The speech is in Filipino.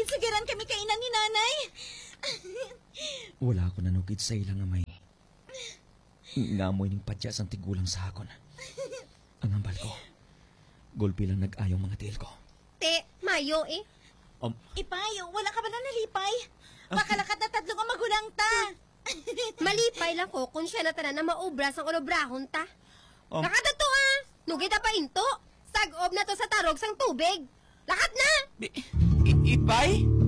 ginsugiran kami kainan ni nanay. Wala ako nanugid sa ilang amay. Ngamoy ning padya sang tigulang sa hakon. Ang hambal ko, gulpi lang nag-ayong mga tiil ko. Te, mayo eh. Ipay, wala ka ba na nalipay? Makalakat na tatlong ang magulang ta. Malipay lang ko kung siya na tanan na maubras ang ulobrahon ta. Nakadato nugit pa into. Sagob na to sa tarog sang tubig. Lakat na! Ipay?